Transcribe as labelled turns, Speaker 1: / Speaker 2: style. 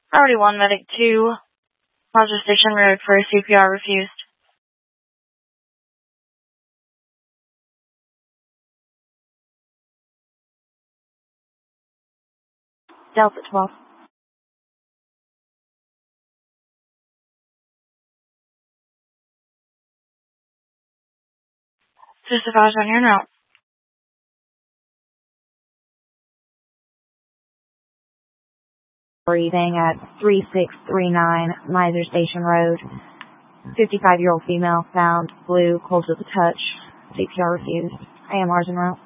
Speaker 1: Priority 1, Medic 2, Roger Station Road for CPR refused. Delta 12. Disadvise on your note.
Speaker 2: Breathing at 3639 Miser Station Road. 55-year-old female found blue, cold to the touch. CPR refused. AMR's en route.